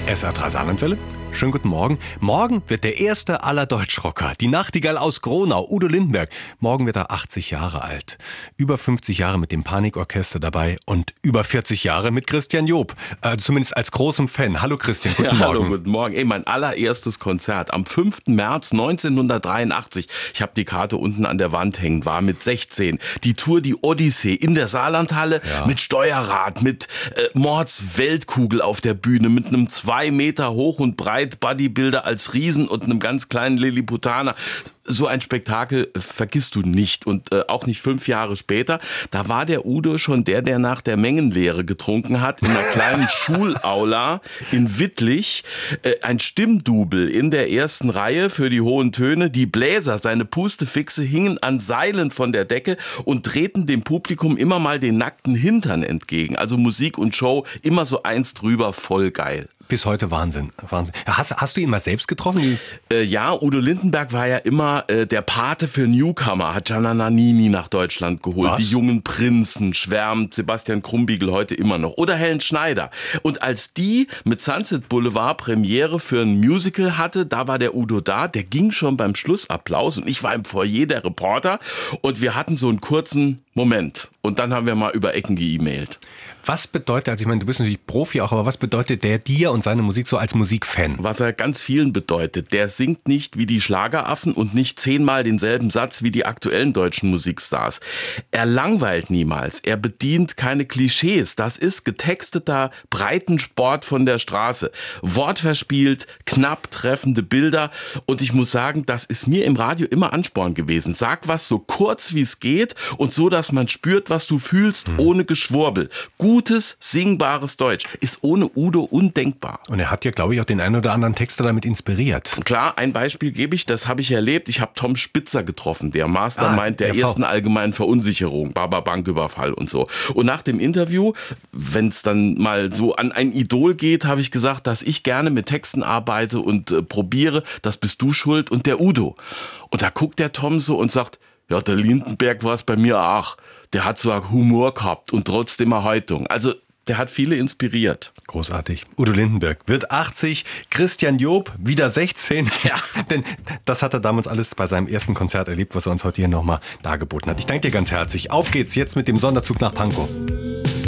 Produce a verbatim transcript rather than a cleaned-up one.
S R drei Saarlandwelle. Schönen guten Morgen. Morgen wird der erste aller Deutschrocker, die Nachtigall aus Gronau, Udo Lindenberg. Morgen wird er achtzig Jahre alt. Über fünfzig Jahre mit dem Panikorchester dabei und über vierzig Jahre mit Christian Job. Äh, zumindest als großem Fan. Hallo Christian, guten ja, Morgen. Hallo, guten Morgen. Ey, mein allererstes Konzert am fünften März neunzehnhundertdreiundachtzig. Ich habe die Karte unten an der Wand hängen, war mit sechzehn. Die Tour, die Odyssee in der Saarlandhalle Ja. mit Steuerrad, mit äh, Mords Weltkugel auf der Bühne, mit einem zwei Meter hoch und breit Bodybuilder als Riesen und einem ganz kleinen Lilliputaner. So ein Spektakel vergisst du nicht. Und äh, auch nicht fünf Jahre später, da war der Udo schon der, der nach der Mengenlehre getrunken hat, in einer kleinen Schulaula in Wittlich. Äh, ein Stimmdouble in der ersten Reihe für die hohen Töne. Die Bläser, seine Pustefixe, hingen an Seilen von der Decke und drehten dem Publikum immer mal den nackten Hintern entgegen. Also Musik und Show immer so eins drüber, voll geil. Bis heute Wahnsinn. Wahnsinn. Hast, hast du ihn mal selbst getroffen? Äh, ja, Udo Lindenberg war ja immer äh, der Pate für Newcomer, hat Gianna Nannini nach Deutschland geholt. Was? Die jungen Prinzen, schwärmt Sebastian Krumbiegel heute immer noch. Oder Helen Schneider. Und als die mit Sunset Boulevard Premiere für ein Musical hatte, da war der Udo da, der ging schon beim Schlussapplaus und ich war im Foyer der Reporter und wir hatten so einen kurzen Moment. Und dann haben wir mal über Ecken geemailt. Was bedeutet, also ich meine, du bist natürlich Profi auch, aber was bedeutet der dir und seine Musik so als Musikfan? Was er ganz vielen bedeutet, der singt nicht wie die Schlageraffen und nicht zehnmal denselben Satz wie die aktuellen deutschen Musikstars. Er langweilt niemals, er bedient keine Klischees. Das ist getexteter Breitensport von der Straße. Wortverspielt, knapp treffende Bilder. Und ich muss sagen, das ist mir im Radio immer Ansporn gewesen. Sag was so kurz wie es geht und so, dass man spürt, was du fühlst, mhm. ohne Geschwurbel. Gutes, singbares Deutsch ist ohne Udo undenkbar. Und er hat ja, glaube ich, auch den einen oder anderen Texter damit inspiriert. Klar, ein Beispiel gebe ich, das habe ich erlebt. Ich habe Tom Spitzer getroffen, der Mastermind ah, der ersten allgemeinen Verunsicherung, Baba Banküberfall und so. Und nach dem Interview, wenn es dann mal so an ein Idol geht, habe ich gesagt, dass ich gerne mit Texten arbeite und äh, probiere. Das bist du schuld und der Udo. Und da guckt der Tom so und sagt, ja, der Lindenberg war es bei mir auch. Der hat zwar Humor gehabt und trotzdem Erhaltung. Also der hat viele inspiriert. Großartig. Udo Lindenberg wird achtzig, Christian Job wieder sechzehn. Ja, denn das hat er damals alles bei seinem ersten Konzert erlebt, was er uns heute hier nochmal dargeboten hat. Ich danke dir ganz herzlich. Auf geht's jetzt mit dem Sonderzug nach Pankow.